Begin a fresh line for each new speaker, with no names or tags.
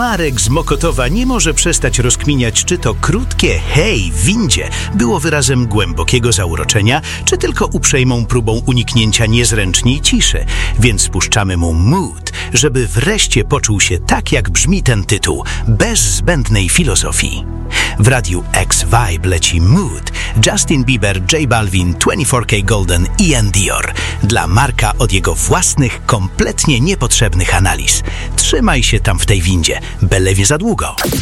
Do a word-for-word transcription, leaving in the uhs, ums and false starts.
Marek z Mokotowa nie może przestać rozkminiać, czy to krótkie hej w windzie było wyrazem głębokiego zauroczenia, czy tylko uprzejmą próbą uniknięcia niezręcznej ciszy. Więc spuszczamy mu mood, żeby wreszcie poczuł się tak, jak brzmi ten tytuł, bez zbędnej filozofii. W Radiu X Vibe leci Mood, Justin Bieber, J Balvin, dwadzieścia cztery K Golden i Ian Dior. Dla Marka od jego własnych, kompletnie niepotrzebnych analiz. Trzymaj się tam w tej windzie, byle nie za długo.